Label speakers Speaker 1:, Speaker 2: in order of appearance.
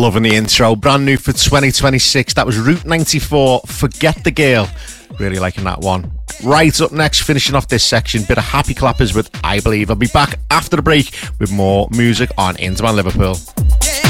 Speaker 1: Loving the intro. Brand new for 2026. That was Route 94, Forget the Girl. Really liking that one. Right, up next, finishing off this section, bit of Happy Clappers with I Believe. I'll be back after the break with more music on Into My Liverpool.